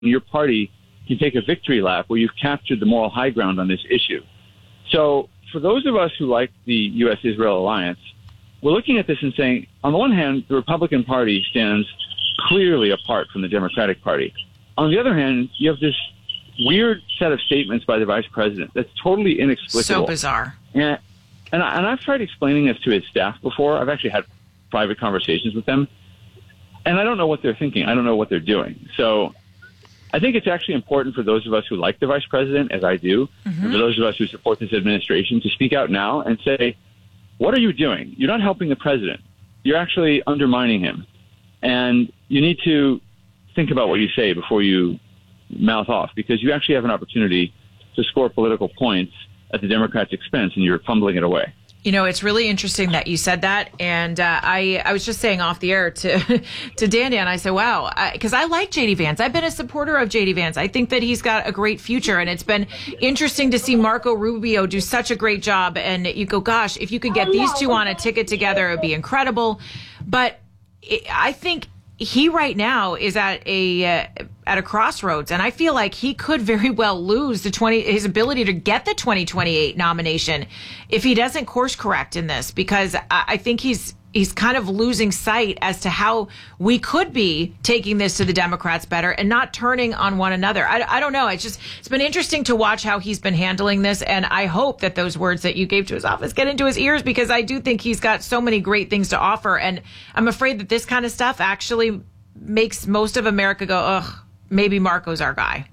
your party can take a victory lap where you've captured the moral high ground on this issue. So for those of us who like the U.S.-Israel alliance, we're looking at this and saying, on the one hand, the Republican Party stands clearly apart from the Democratic Party. On the other hand, you have this weird set of statements by the vice president that's totally inexplicable. So bizarre. And I've tried explaining this to his staff before. I've actually had private conversations with them. And I don't know what they're thinking. I don't know what they're doing. So I think it's actually important for those of us who like the vice president, as I do, and for those of us who support this administration, to speak out now and say, what are you doing? You're not helping the president. You're actually undermining him. And you need to think about what you say before you mouth off, because you actually have an opportunity to score political points at the Democrats' expense, and you're fumbling it away. You know, it's really interesting that you said that. And I was just saying off the air to Dan, I said, wow, because I like J.D. Vance. I've been a supporter of J.D. Vance. I think that he's got a great future. And it's been interesting to see Marco Rubio do such a great job. And you go, gosh, if you could get these two on a ticket together, it would be incredible. But I think he right now is at a crossroads, and I feel like he could very well lose his ability to get the 2028 nomination if he doesn't course correct in this, because I think he's kind of losing sight as to how we could be taking this to the Democrats better and not turning on one another. I don't know. It's been interesting to watch how he's been handling this, and I hope that those words that you gave to his office get into his ears, because I do think he's got so many great things to offer, and I'm afraid that this kind of stuff actually makes most of America go, ugh, maybe Marco's our guy.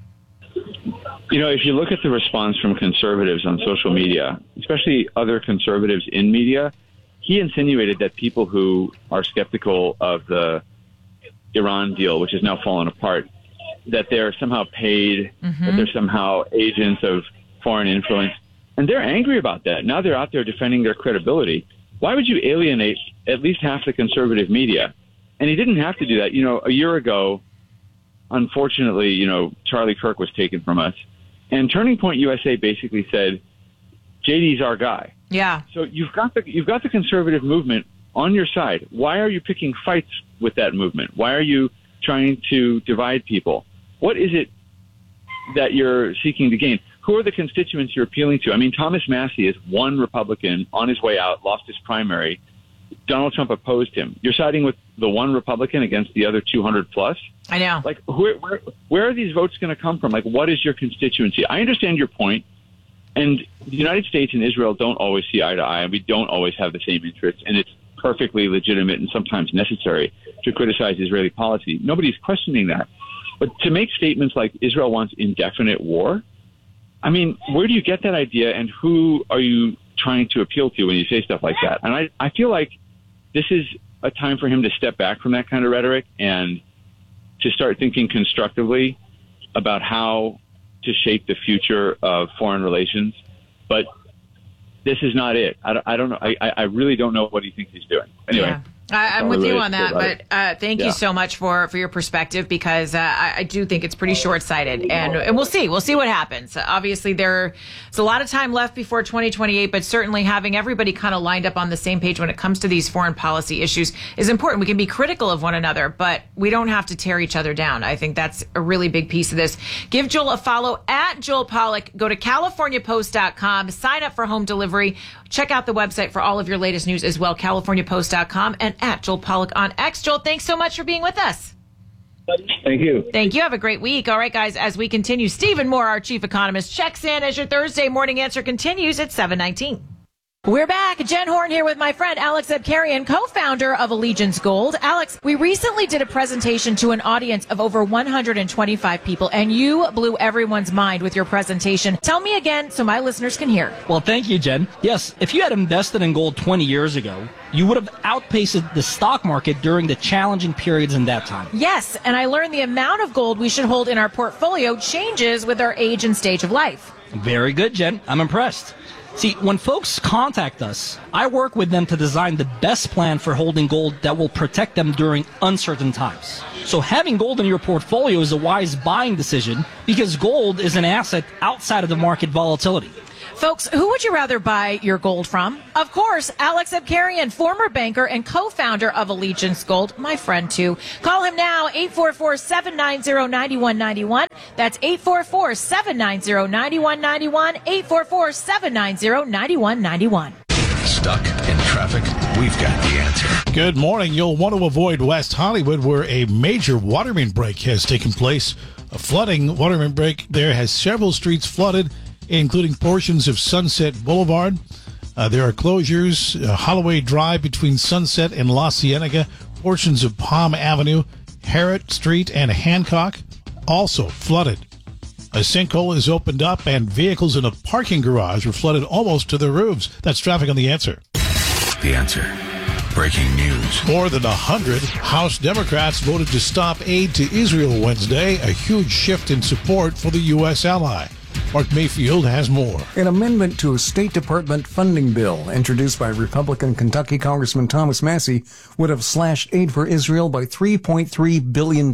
You know, if you look at the response from conservatives on social media, especially other conservatives in media, he insinuated that people who are skeptical of the Iran deal, which has now fallen apart, that they're somehow paid, that they're somehow agents of foreign influence. And they're angry about that. Now they're out there defending their credibility. Why would you alienate at least half the conservative media? And he didn't have to do that. You know, a year ago, unfortunately, you know, Charlie Kirk was taken from us. And Turning Point USA basically said, JD's our guy. Yeah. So you've got the conservative movement on your side. Why are you picking fights with that movement? Why are you trying to divide people? What is it that you're seeking to gain? Who are the constituents you're appealing to? I mean, Thomas Massie is one Republican on his way out, lost his primary. Donald Trump opposed him. You're siding with the one Republican against the other 200 plus? I know. Like, where are these votes going to come from? Like, what is your constituency? I understand your point. And the United States and Israel don't always see eye to eye, and we don't always have the same interests. And it's perfectly legitimate and sometimes necessary to criticize Israeli policy. Nobody's questioning that. But to make statements like Israel wants indefinite war, I mean, where do you get that idea, and who are you trying to appeal to when you say stuff like that? And I feel like this is a time for him to step back from that kind of rhetoric and to start thinking constructively about how to shape the future of foreign relations. But this is not it. I don't know. I really don't know what he thinks he's doing. Anyway. Yeah. I'm with you on that, but thank you so much for your perspective, because I do think it's pretty short-sighted, and we'll see what happens. Obviously, there's a lot of time left before 2028, but certainly having everybody kind of lined up on the same page when it comes to these foreign policy issues is important. We can be critical of one another, but we don't have to tear each other down. I think that's a really big piece of this. Give Joel a follow at Joel Pollak. Go to CaliforniaPost.com, sign up for home delivery. Check out the website for all of your latest news as well, CaliforniaPost.com, and at Joel Pollak on X. Joel, thanks so much for being with us. Thank you. Thank you. Have a great week. All right, guys, as we continue, Stephen Moore, our chief economist, checks in as your Thursday morning answer continues at 7:19. We're back. Jen Horn here with my friend Alex Abkarian, co-founder of Allegiance Gold. Alex, we recently did a presentation to an audience of over 125 people, and you blew everyone's mind with your presentation. Tell me again so my listeners can hear. Well, thank you, Jen. Yes, if you had invested in gold 20 years ago, you would have outpaced the stock market during the challenging periods in that time. Yes, and I learned the amount of gold we should hold in our portfolio changes with our age and stage of life. Very good, Jen. I'm impressed. See, when folks contact us, I work with them to design the best plan for holding gold that will protect them during uncertain times. So having gold in your portfolio is a wise buying decision, because gold is an asset outside of the market volatility. Folks, who would you rather buy your gold from? Of course, Alex Abkarian, former banker and co-founder of Allegiance Gold, my friend too. Call him now, 844-790-9191. That's 844-790-9191, 844-790-9191. Stuck in traffic? We've got the answer. Good morning. You'll want to avoid West Hollywood, where a major water main break has taken place. A flooding water main break there has several streets flooded, including portions of Sunset Boulevard. There are closures, Holloway Drive between Sunset and La Cienega, portions of Palm Avenue, Harrod Street, and Hancock, also flooded. A sinkhole is opened up, and vehicles in a parking garage were flooded almost to their roofs. That's traffic on The Answer. The Answer. Breaking news. More than 100 House Democrats voted to stop aid to Israel Wednesday, a huge shift in support for the U.S. ally. Mark Mayfield has more. An amendment to a State Department funding bill introduced by Republican Kentucky Congressman Thomas Massie would have slashed aid for Israel by $3.3 billion.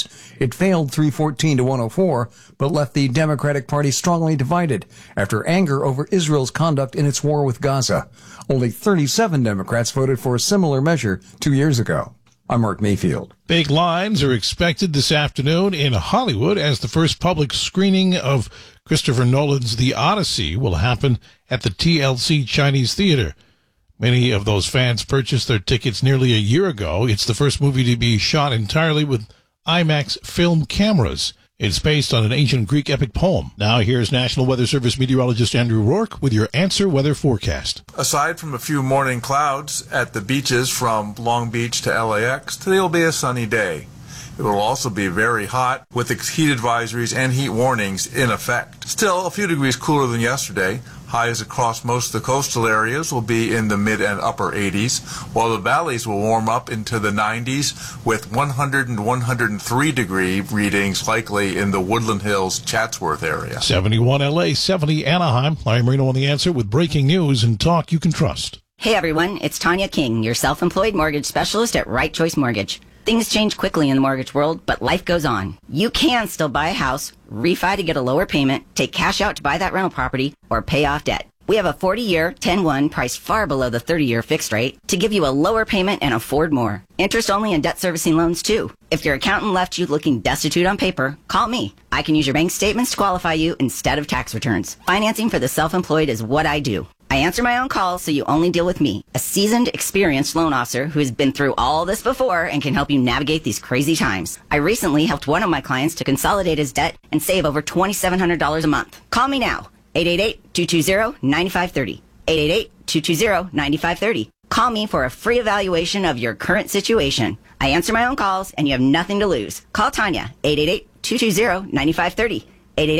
It failed 314 to 104, but left the Democratic Party strongly divided after anger over Israel's conduct in its war with Gaza. Only 37 Democrats voted for a similar measure 2 years ago. I'm Mark Mayfield. Big lines are expected this afternoon in Hollywood as the first public screening of Christopher Nolan's The Odyssey will happen at the TLC Chinese Theater. Many of those fans purchased their tickets nearly a year ago. It's the first movie to be shot entirely with IMAX film cameras. It's based on an ancient Greek epic poem. Now here's National Weather Service meteorologist Andrew Rourke with your Answer Weather forecast. Aside from a few morning clouds at the beaches from Long Beach to LAX, today will be a sunny day. It will also be very hot with heat advisories and heat warnings in effect. Still, a few degrees cooler than yesterday. Highs across most of the coastal areas will be in the mid and upper 80s, while the valleys will warm up into the 90s with 100 and 103 degree readings likely in the Woodland Hills, Chatsworth area. 71 LA, 70 Anaheim. Larry Marino on The Answer with breaking news and talk you can trust. Hey everyone, it's Tanya King, your self-employed mortgage specialist at Right Choice Mortgage. Things change quickly in the mortgage world, but life goes on. You can still buy a house, refi to get a lower payment, take cash out to buy that rental property, or pay off debt. We have a 40-year, 10-1 priced far below the 30-year fixed rate to give you a lower payment and afford more. Interest only and debt servicing loans too. If your accountant left you looking destitute on paper, call me. I can use your bank statements to qualify you instead of tax returns. Financing for the self-employed is what I do. I answer my own calls, so you only deal with me, a seasoned, experienced loan officer who has been through all this before and can help you navigate these crazy times. I recently helped one of my clients to consolidate his debt and save over $2,700 a month. Call me now, 888-220-9530, 888-220-9530. Call me for a free evaluation of your current situation. I answer my own calls, and you have nothing to lose. Call Tanya, 888-220-9530.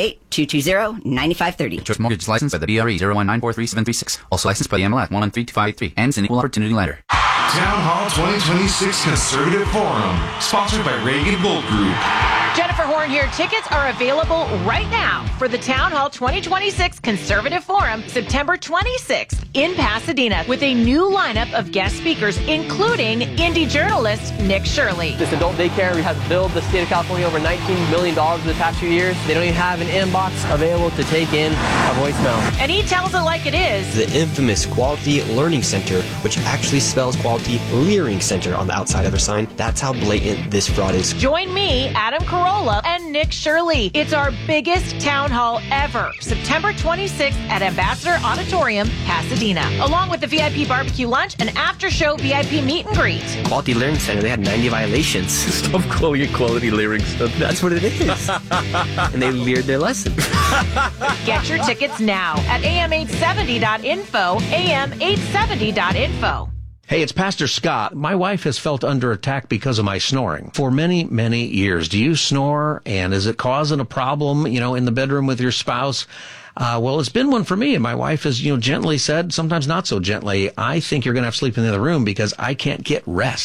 888-220-9530. Choice Mortgage licensed by the BRE 019433736. Also licensed by the MLS 113253. Ends an equal opportunity lender. Town Hall 2026 Conservative Forum, sponsored by Reagan Gold Group. Jennifer Horn here. Tickets are available right now for the Town Hall 2026 Conservative Forum, September 26th in Pasadena, with a new lineup of guest speakers, including indie journalist Nick Shirley. This adult daycare has billed the state of California over $19 million in the past few years. They don't even have an inbox available to take in a voicemail. And he tells it like it is. The infamous Quality Learning Center, which actually spells Quality Leering Center on the outside of their sign. That's how blatant this fraud is. Join me, Adam Carolla, and Nick Shirley. It's our biggest town hall ever. September 26th at Ambassador Auditorium, Pasadena. Along with the VIP barbecue lunch and after-show VIP meet and greet. Quality Learning Center, they had 90 violations. Stop calling it Quality Leering Center. That's what it is. And they leered their lesson. Get your tickets now at am870.info, am870.info. Hey, it's Pastor Scott. My wife has felt under attack because of my snoring for many, many years. Do you snore? And is it causing a problem, in the bedroom with your spouse? Well, it's been one for me. And my wife has, gently said, sometimes not so gently, I think you're going to have to sleep in the other room because I can't get rest.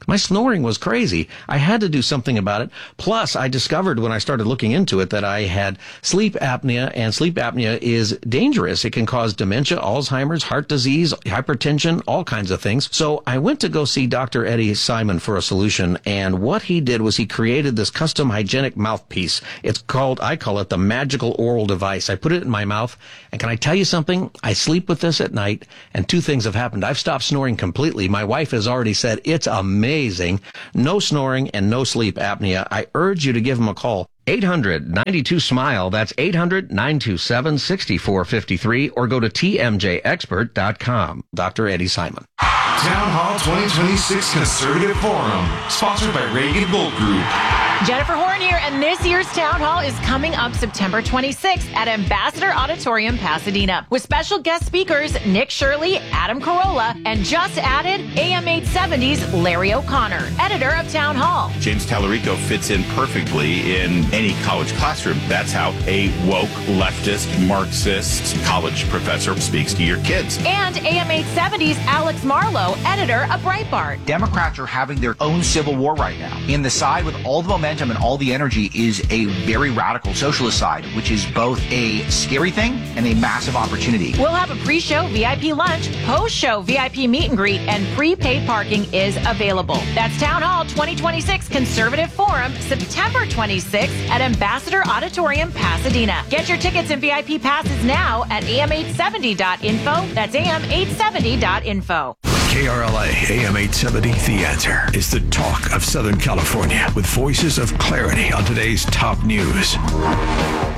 My snoring was crazy. I had to do something about it. Plus, I discovered when I started looking into it that I had sleep apnea, and sleep apnea is dangerous. It can cause dementia, Alzheimer's, heart disease, hypertension, all kinds of things. So I went to go see Dr. Eddie Simon for a solution, and what he did was he created this custom hygienic mouthpiece. I call it the magical oral device. I put it in my mouth, and can I tell you something? I sleep with this at night, and two things have happened. I've stopped snoring completely. My wife has already said it's amazing. No snoring and no sleep apnea. I urge you to give him a call. 800-92-SMILE. That's 800-927-6453, or go to tmjexpert.com. Dr. Eddie Simon. Town Hall 2026 Conservative Forum, sponsored by Reagan Gold Group. Jennifer Horn here, and this year's Town Hall is coming up September 26th at Ambassador Auditorium, Pasadena, with special guest speakers Nick Shirley, Adam Carolla, and just added AM 870's Larry O'Connor, editor of Town Hall. James Tallarico fits in perfectly in any college classroom. That's how a woke, leftist, Marxist college professor speaks to your kids. And AM 870's Alex Marlowe, editor of Breitbart. Democrats are having their own civil war right now. In the side with all the momentum and all the energy is a very radical socialist side, which is both a scary thing and a massive opportunity. We'll have a pre-show VIP lunch, post-show VIP meet and greet, and prepaid parking is available. That's Town Hall 2026 Conservative Forum, September 26th at Ambassador Auditorium, Pasadena. Get your tickets and VIP passes now at am870.info. That's am870.info. KRLA AM 870, The Answer, is the talk of Southern California, with voices of clarity on today's top news.